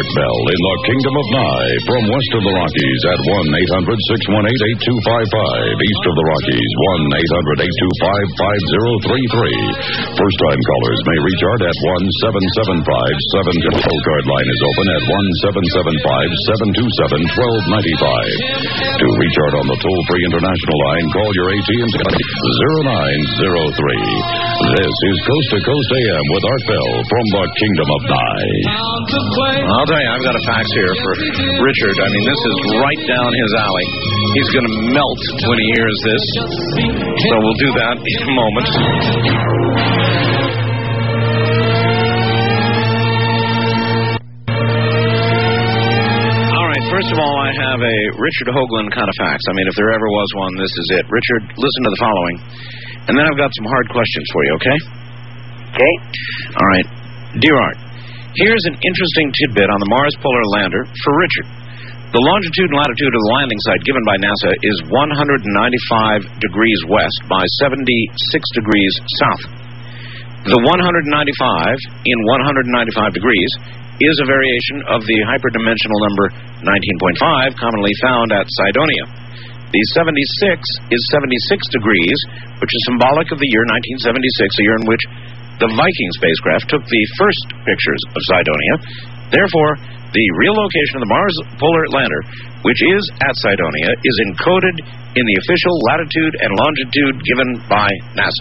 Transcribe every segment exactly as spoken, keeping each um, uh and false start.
Art Bell in the Kingdom of Nye. From west of the Rockies at one eight hundred six one eight eight two five five. East of the Rockies, one eight hundred eight two five five zero three three. First-time callers may reach Art at one seven seven five seven two. The postcard line is open at one seven seven five seven two seven one two nine five. To reach Art on the toll-free international line, call your A T and T zero nine zero three. This is Coast to Coast A M with Art Bell from the Kingdom of Nye. I'll tell you, I've got a fax here for Richard. I mean, this is right down his alley. He's going to melt when he hears this. So we'll do that in a moment. All right, first of all, I have a Richard Hoagland kind of fax. I mean, if there ever was one, this is it. Richard, listen to the following. And then I've got some hard questions for you, okay? Okay. All right. Dear Art, here's an interesting tidbit on the Mars Polar Lander for Richard. The longitude and latitude of the landing site given by NASA is one hundred ninety-five degrees west by seventy-six degrees south. The one hundred ninety-five in one hundred ninety-five degrees is a variation of the hyperdimensional number nineteen point five commonly found at Cydonia. The seventy-six is seventy-six degrees, which is symbolic of the year nineteen seventy-six, a year in which the Viking spacecraft took the first pictures of Cydonia. Therefore, the real location of the Mars Polar Lander, which is at Cydonia, is encoded in the official latitude and longitude given by NASA.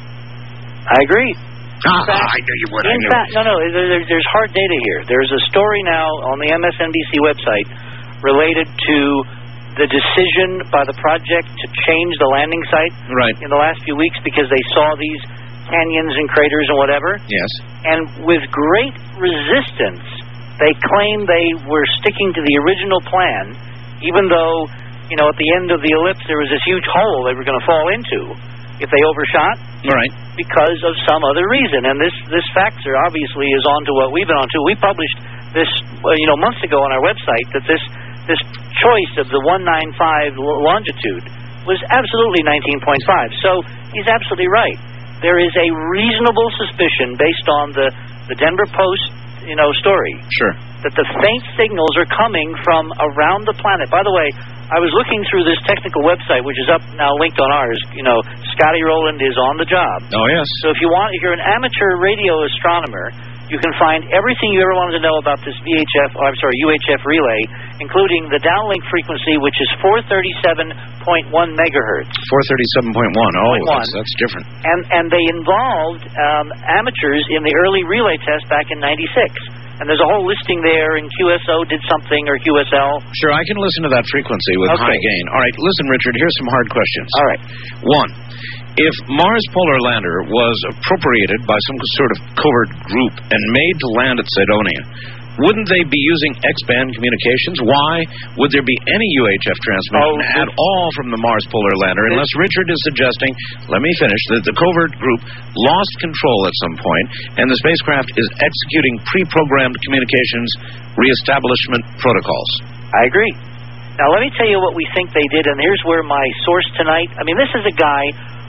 I agree. Ah, fact, I knew you would. I in knew. fact, no, no, there, there's hard data here. There's a story now on the M S N B C website related to the decision by the project to change the landing site Right. in the last few weeks because they saw these canyons and craters and whatever. Yes. And with great resistance, they claim they were sticking to the original plan, even though, you know, at the end of the ellipse there was this huge hole they were going to fall into if they overshot. Right. Because of some other reason. And this, this faxer obviously is on to what we've been on to. We published this, uh, you know, months ago on our website that this this choice of the one ninety-five longitude was absolutely nineteen point five. So he's absolutely right. There is a reasonable suspicion based on the, the Denver Post, you know, story. Sure. That the faint signals are coming from around the planet. By the way, I was looking through this technical website, which is up now linked on ours. You know, Scotty Rowland is on the job. Oh, yes. So if you want, if you're an amateur radio astronomer, you can find everything you ever wanted to know about this V H F, or I'm sorry, U H F relay, including the downlink frequency, which is four thirty-seven point one megahertz. four thirty-seven point one. Oh, that's, that's different. And and they involved um, amateurs in the early relay test back in ninety-six. And there's a whole listing there, and Q S O did something, or Q S L. Sure, I can listen to that frequency with okay. high gain. All right, listen, Richard, here's some hard questions. All right. One, if Mars Polar Lander was appropriated by some sort of covert group and made to land at Cydonia, wouldn't they be using X-band communications? Why would there be any U H F transmission oh, at all from the Mars Polar Lander, unless Richard is suggesting, let me finish, that the covert group lost control at some point, and the spacecraft is executing pre-programmed communications reestablishment protocols? I agree. Now, let me tell you what we think they did, and here's where my source tonight, I mean, this is a guy,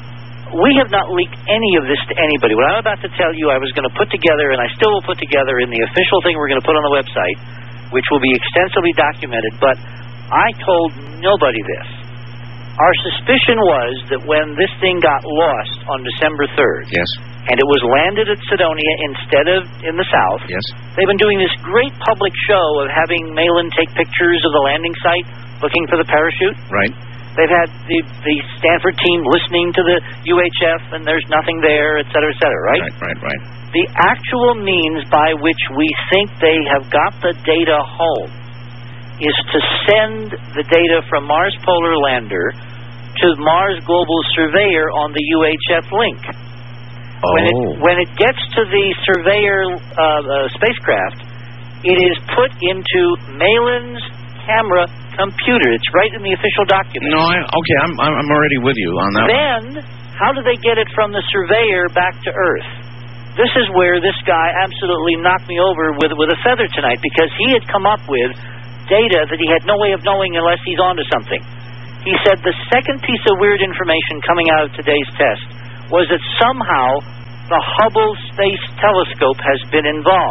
we have not leaked any of this to anybody. What I'm about to tell you, I was going to put together, and I still will put together in the official thing we're going to put on the website, which will be extensively documented, but I told nobody this. Our suspicion was that when this thing got lost on December third, yes, and it was landed at Cydonia instead of in the south, yes, they've been doing this great public show of having Malin take pictures of the landing site, looking for the parachute. Right. They've had the, the Stanford team listening to the U H F, and there's nothing there, et cetera, et cetera, right? Right, right, right. The actual means by which we think they have got the data home is to send the data from Mars Polar Lander to Mars Global Surveyor on the U H F link. Oh. When it, when it gets to the Surveyor uh, uh, spacecraft, it is put into Malin's camera computer. It's right in the official document. No, I, okay, I'm I'm already with you on that. Then, one. how do they get it from the Surveyor back to Earth? This is where this guy absolutely knocked me over with with a feather tonight, because he had come up with data that he had no way of knowing unless he's onto something. He said the second piece of weird information coming out of today's test was that somehow the Hubble Space Telescope has been involved.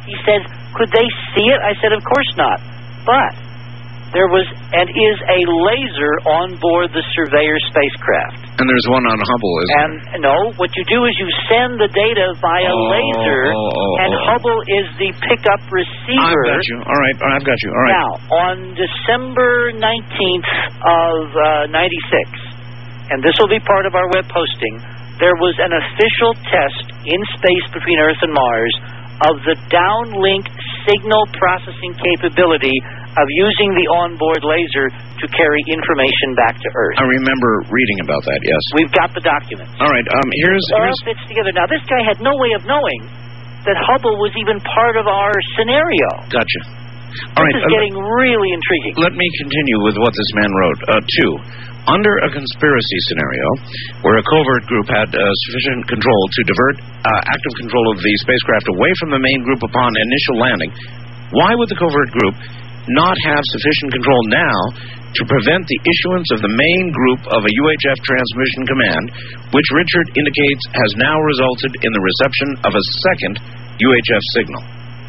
He says, could they see it? I said, of course not. But there was and is a laser on board the Surveyor spacecraft. And there's one on Hubble, isn't and, there? And no, what you do is you send the data via oh, laser, oh, oh, and oh. Hubble is the pickup receiver. I've got you. All right, I've got you. All right. Now, on December nineteenth of uh, ninety-six, and this will be part of our web posting, there was an official test in space between Earth and Mars of the downlink signal processing capability of using the onboard laser to carry information back to Earth. I remember reading about that, yes. We've got the documents. All right, um, here's... It all here's... fits together. Now, this guy had no way of knowing that Hubble was even part of our scenario. Gotcha. This All right, is uh, getting really intriguing. Let me continue with what this man wrote. Uh, two, under a conspiracy scenario where a covert group had uh, sufficient control to divert uh, active control of the spacecraft away from the main group upon initial landing, why would the covert group not have sufficient control now to prevent the issuance of the main group of a U H F transmission command, which Richard indicates has now resulted in the reception of a second U H F signal?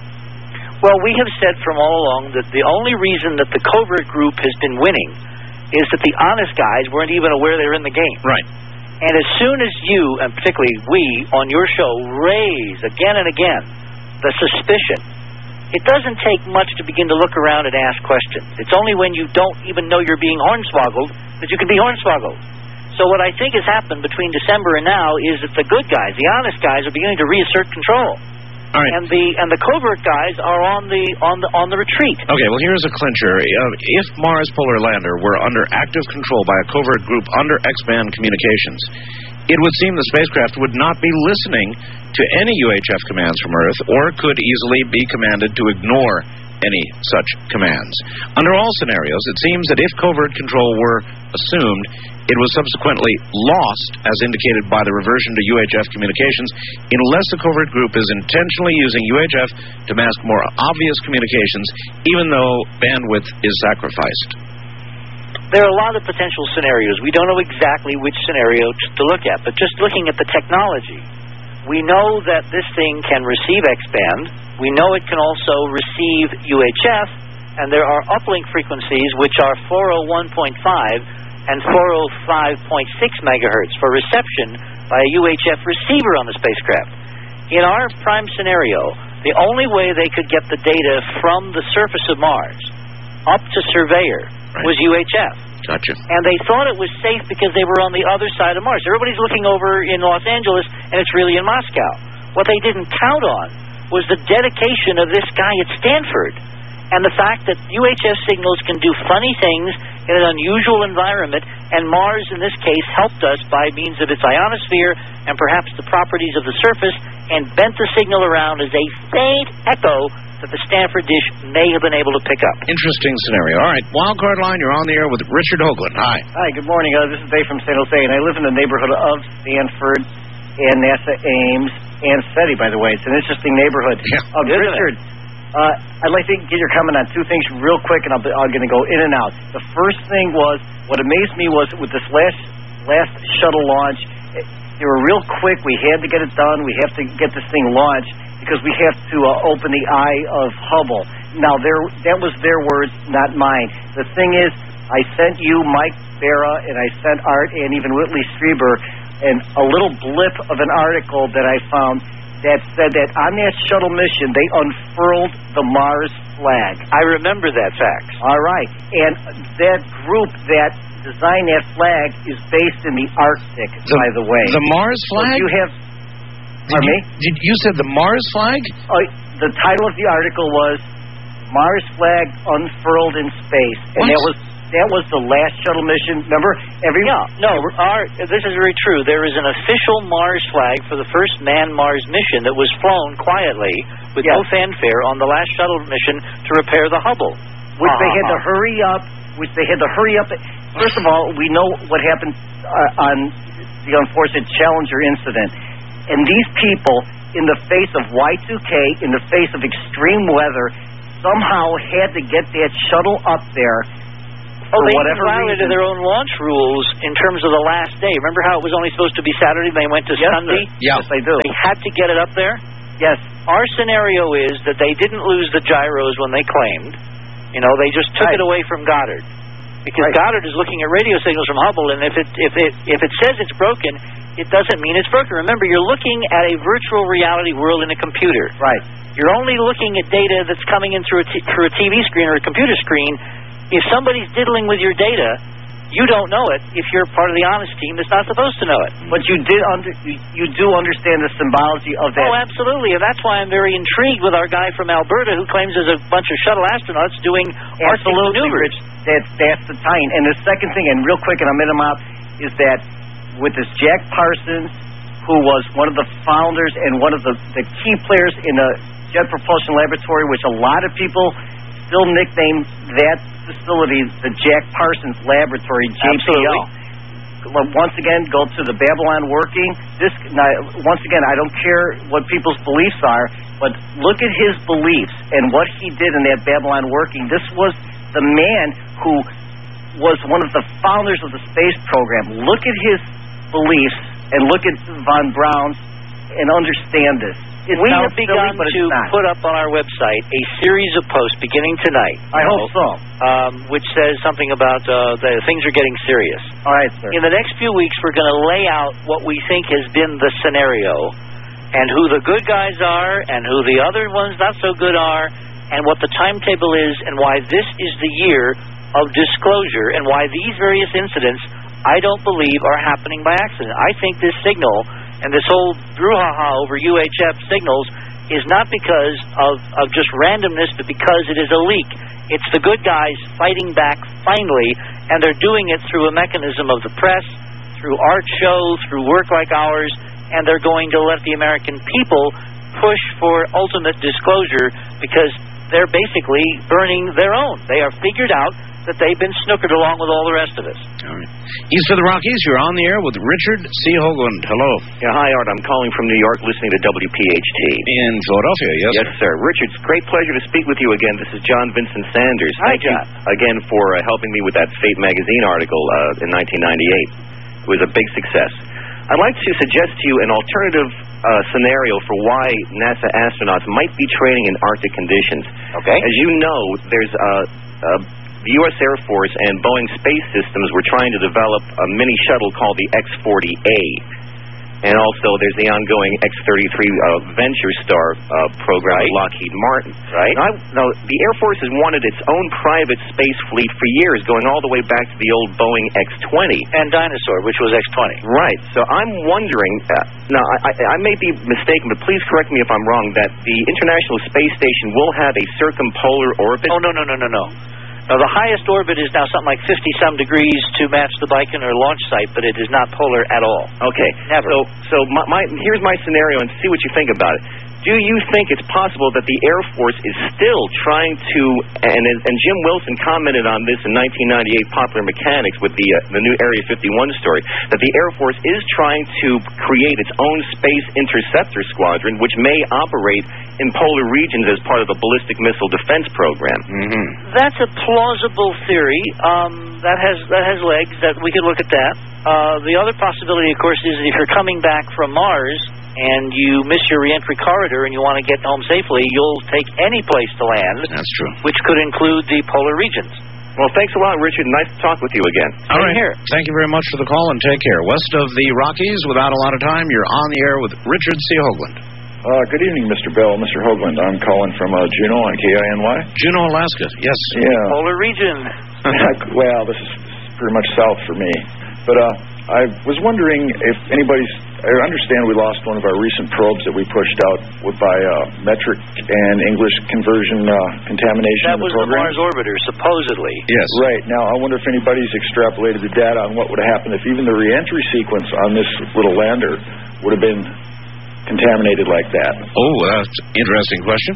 Well, we have said from all along that the only reason that the covert group has been winning is that the honest guys weren't even aware they were in the game. Right. And as soon as you, and particularly we, on your show, raise again and again the suspicion, it doesn't take much to begin to look around and ask questions. It's only when you don't even know you're being hornswoggled that you can be hornswoggled. So what I think has happened between December and now is that the good guys, the honest guys, are beginning to reassert control. All right. And the and the covert guys are on the on the on the retreat. Okay, well here's a clincher. Uh, if Mars Polar Lander were under active control by a covert group under X-band communications, it would seem the spacecraft would not be listening to any U H F commands from Earth, or could easily be commanded to ignore any such commands. Under all scenarios, it seems that if covert control were assumed, it was subsequently lost, as indicated by the reversion to U H F communications, unless the covert group is intentionally using U H F to mask more obvious communications, even though bandwidth is sacrificed. There are a lot of potential scenarios. We don't know exactly which scenario to look at, but just looking at the technology, we know that this thing can receive X-band. We know it can also receive U H F, and there are uplink frequencies which are four oh one point five and four oh five point six megahertz for reception by a U H F receiver on the spacecraft. In our prime scenario, the only way they could get the data from the surface of Mars up to Surveyor Right. was U H F. Gotcha. And they thought it was safe because they were on the other side of Mars. Everybody's looking over in Los Angeles, and it's really in Moscow. What they didn't count on was the dedication of this guy at Stanford, and the fact that U H F signals can do funny things in an unusual environment, and Mars, in this case, helped us by means of its ionosphere and perhaps the properties of the surface, and bent the signal around as a faint echo that the Stanford dish may have been able to pick up. Interesting scenario. All right, Wildcard Line, you're on the air with Richard Hoagland. Hi. Hi, good morning. Uh, this is Dave from San Jose, and I live in the neighborhood of Stanford and NASA Ames and SETI, by the way. It's an interesting neighborhood. Yeah. Uh, Richard, uh, I'd like to get your comment on two things real quick, and I'll be, I'm going to go in and out. The first thing was, what amazed me was with this last last shuttle launch, it, they were real quick. We had to get it done. We have to get this thing launched, because we have to uh, open the eye of Hubble. Now, there, that was their words, not mine. The thing is, I sent you, Mike Barra, and I sent Art, and even Whitley Strieber, and a little blip of an article that I found that said that on that shuttle mission, they unfurled the Mars flag. I remember that fact. All right. And that group that designed that flag is based in the Arctic, The, by the way. The Mars flag? So you have... Did Pardon you, me? Did you said the Mars flag? Uh, the title of the article was Mars Flag Unfurled in Space. And What? that was that was the last shuttle mission. Remember? Every Yeah, no, our, this is very true. There is an official Mars flag for the first manned Mars mission that was flown quietly with Yes. no fanfare on the last shuttle mission to repair the Hubble. which they had to Uh-huh. hurry up, which they had to hurry up. First of all, we know what happened uh, on the unfortunate Challenger incident. And these people, in the face of Y two K, in the face of extreme weather, somehow had to get that shuttle up there. Oh, for they whatever violated reason. their own launch rules in terms of the last day. Remember how it was only supposed to be Saturday? They went to Yes, Sunday? sir. Yes, I do. They had to get it up there? Yes. our scenario is that they didn't lose the gyros when they claimed. You know, they just took right. it away from Goddard. Because right. Goddard is looking at radio signals from Hubble, and if it, if, it, if it says it's broken, it doesn't mean it's broken. Remember, you're looking at a virtual reality world in a computer. Right. You're only looking at data that's coming in through a, t- through a T V screen or a computer screen. If somebody's diddling with your data, you don't know it if you're part of the honest team that's not supposed to know it. But you did under, you, you do understand the symbology of that. Oh, absolutely, and that's why I'm very intrigued with our guy from Alberta who claims there's a bunch of shuttle astronauts doing Arctic maneuvers. That's, that's the tying. And the second thing, and real quick, and I'm in them out, is that with this Jack Parsons, who was one of the founders and one of the, the key players in the Jet Propulsion Laboratory, which a lot of people still nickname that facility the Jack Parsons Laboratory, J P L. Absolutely. Once again, go to the Babylon working. This now, once again, I don't care what people's beliefs are, but look at his beliefs and what he did in that Babylon working. This was the man who was one of the founders of the space program. Look at his beliefs and look at von Braun's and understand this. It we have begun silly, to put up on our website a series of posts beginning tonight. I hope so. Um, which says something about uh, the things are getting serious. All right, sir. In the next few weeks, we're going to lay out what we think has been the scenario and who the good guys are and who the other ones not so good are and what the timetable is and why this is the year of disclosure and why these various incidents, I don't believe, are happening by accident. I think this signal and this whole brouhaha over U H F signals is not because of, of just randomness, but because it is a leak. It's the good guys fighting back finally, and they're doing it through a mechanism of the press, through art shows, through work like ours, and they're going to let the American people push for ultimate disclosure because they're basically burning their own. They are figured out that they've been snookered along with all the rest of us. All right. East of the Rockies, you're on the air with Richard C. Hoagland. Hello. Yeah, hi, Art. I'm calling from New York, listening to W P H T. In Philadelphia, yes, Yes, sir. Richard, it's a great pleasure to speak with you again. This is John Vincent Sanders. Hi, Thank John. you again for uh, helping me with that Fate magazine article uh, in nineteen ninety-eight. It was a big success. I'd like to suggest to you an alternative uh, scenario for why NASA astronauts might be training in Arctic conditions. Okay. As you know, there's a... Uh, uh, the U S Air Force and Boeing Space Systems were trying to develop a mini shuttle called the X forty A. And also there's the ongoing X thirty-three uh, Venture Star uh, program right. with Lockheed Martin. Right. Now, I, now, the Air Force has wanted its own private space fleet for years, going all the way back to the old Boeing X twenty. And Dinosaur, which was X twenty. Right. So I'm wondering, uh, now I, I, I may be mistaken, but please correct me if I'm wrong, that the International Space Station will have a circumpolar orbit. Oh, no, no, no, no, no. Now, the highest orbit is now something like fifty-some degrees to match the Baikonur launch site, but it is not polar at all. Okay. Never. So, so my, my, here's my scenario, and see what you think about it. Do you think it's possible that the Air Force is still trying to, and, and Jim Wilson commented on this in nineteen ninety-eight Popular Mechanics with the, uh, the new Area fifty-one story, that the Air Force is trying to create its own space interceptor squadron, which may operate in polar regions as part of the ballistic missile defense program? Mm-hmm. That's a plausible theory. Um, that has that has legs. That we could look at that. Uh, the other possibility, of course, is that if you're coming back from Mars and you miss your reentry corridor and you want to get home safely, you'll take any place to land. That's true. Which could include the polar regions. Well, thanks a lot, Richard. Nice to talk with you again. All right. Here. Thank you very much for the call, and take care. West of the Rockies, without a lot of time, you're on the air with Richard C. Hoagland. Uh, good evening, Mister Bell, Mister Hoagland. I'm calling from uh, Juneau on K I N Y. Juneau, Alaska. Yes. Yeah. Polar region. Well, this is pretty much south for me. But uh, I was wondering if anybody's... I understand we lost one of our recent probes that we pushed out with, by uh, metric and English conversion uh, contamination That in the was the program. Mars orbiter, supposedly. Yes. Right. Now, I wonder if anybody's extrapolated the data on what would have happened if even the reentry sequence on this little lander would have been contaminated like that. Oh, that's an interesting question.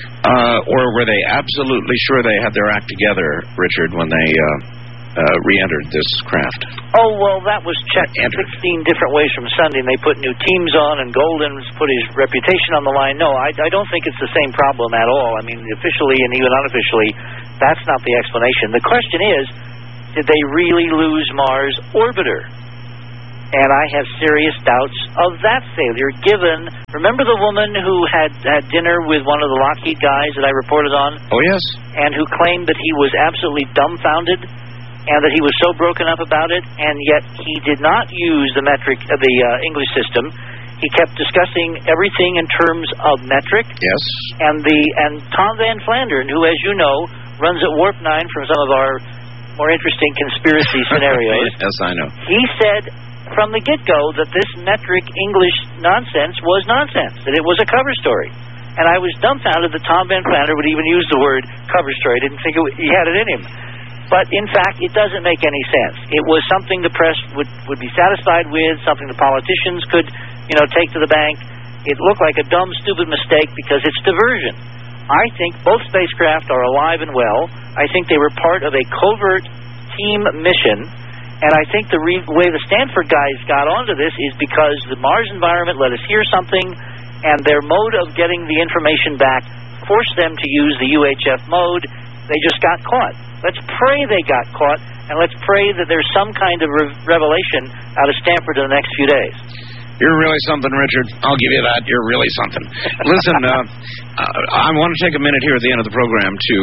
Uh, or were they absolutely sure they had their act together, Richard, when they... Uh, Uh, re-entered this craft? Oh, well, that was checked Entered. sixteen different ways from Sunday, and they put new teams on, and Golden's put his reputation on the line. No, I, I don't think it's the same problem at all. I mean, officially and even unofficially, that's not the explanation. The question is, did they really lose Mars orbiter? And I have serious doubts of that failure, given, remember the woman who had had dinner with one of the Lockheed guys that I reported on? Oh, yes. And who claimed that he was absolutely dumbfounded and that he was so broken up about it, and yet he did not use the metric, uh, the uh, English system. He kept discussing everything in terms of metric. Yes. And the and Tom Van Flandern, who, as you know, runs at Warp nine from some of our more interesting conspiracy scenarios. Yes, I know. He said from the get-go that this metric English nonsense was nonsense, that it was a cover story. And I was dumbfounded that Tom Van Flandern would even use the word cover story. I didn't think it, he had it in him. But, in fact, it doesn't make any sense. It was something the press would, would be satisfied with, something the politicians could, you know, take to the bank. It looked like a dumb, stupid mistake because it's diversion. I think both spacecraft are alive and well. I think they were part of a covert team mission. And I think the re- way the Stanford guys got onto this is because the Mars environment let us hear something, and their mode of getting the information back forced them to use the U H F mode. They just got caught. Let's pray they got caught, and let's pray that there's some kind of re- revelation out of Stanford in the next few days. You're really something, Richard. I'll give you that. You're really something. Listen, uh, uh, I want to take a minute here at the end of the program to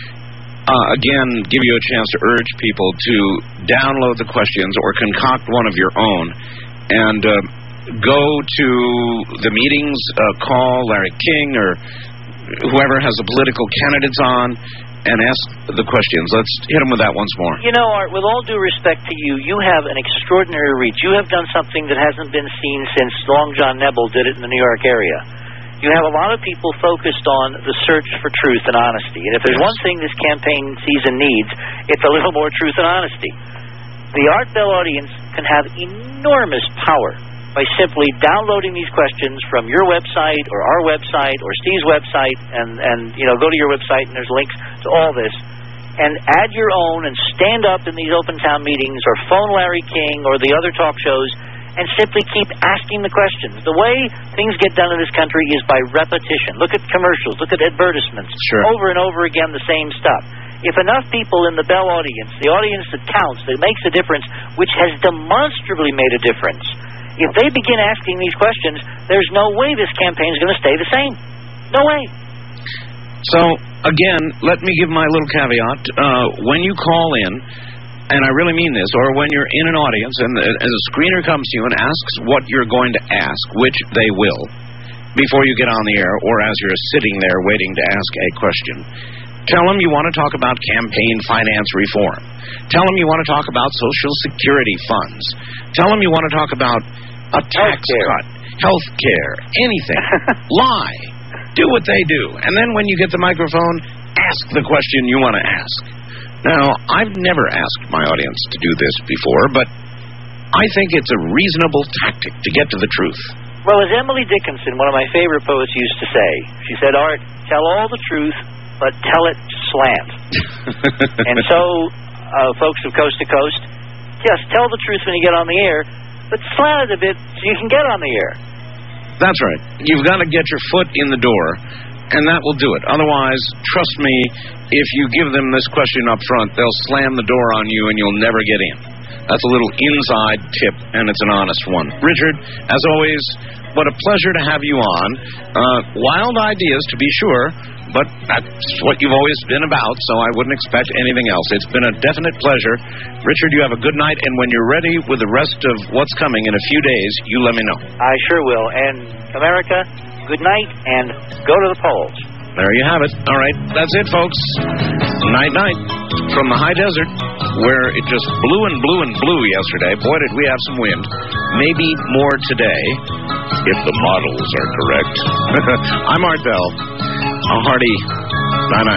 Uh, again, give you a chance to urge people to download the questions or concoct one of your own and uh, go to the meetings, uh, call Larry King or whoever has the political candidates on and ask the questions. Let's hit them with that once more. You know, Art, with all due respect to you, you have an extraordinary reach. You have done something that hasn't been seen since Long John Nebel did it in the New York area. You have a lot of people focused on the search for truth and honesty. And if there's yes. one thing this campaign season needs, it's a little more truth and honesty. The Art Bell audience can have enormous power by simply downloading these questions from your website or our website or Steve's website and, and you know, go to your website and there's links to all this. And add your own and stand up in these open town meetings or phone Larry King or the other talk shows and simply keep asking the questions. The way things get done in this country is by repetition. Look at commercials. Look at advertisements. Sure. Over and over again, the same stuff. If enough people in the Bell audience, the audience that counts, that makes a difference, which has demonstrably made a difference, if they begin asking these questions, there's no way this campaign is going to stay the same. No way. So, again, let me give my little caveat. Uh, when you call in, and I really mean this, or when you're in an audience and as a screener comes to you and asks what you're going to ask, which they will, before you get on the air or as you're sitting there waiting to ask a question, tell them you want to talk about campaign finance reform. Tell them you want to talk about Social Security funds. Tell them you want to talk about a tax cut, health care, anything. Lie. Do what they do. And then when you get the microphone, ask the question you want to ask. Now, I've never asked my audience to do this before, but I think it's a reasonable tactic to get to the truth. Well, as Emily Dickinson, one of my favorite poets, used to say, she said, Art, tell all the truth, but tell it slant. And so, uh, folks of Coast to Coast, yes, tell the truth when you get on the air, but slant it a bit so you can get on the air. That's right. You've got to get your foot in the door, and that will do it. Otherwise, trust me, if you give them this question up front, they'll slam the door on you and you'll never get in. That's a little inside tip, and it's an honest one. Richard, as always, what a pleasure to have you on. Uh, wild ideas, to be sure, but that's what you've always been about, so I wouldn't expect anything else. It's been a definite pleasure. Richard, you have a good night, and when you're ready with the rest of what's coming in a few days, you let me know. I sure will. And, America, good night, and go to the polls. There you have it. All right, that's it, folks. Night-night from the high desert, where it just blew and blew and blew yesterday. Boy, did we have some wind. Maybe more today, if the models are correct. I'm Art Bell. A hearty night-night.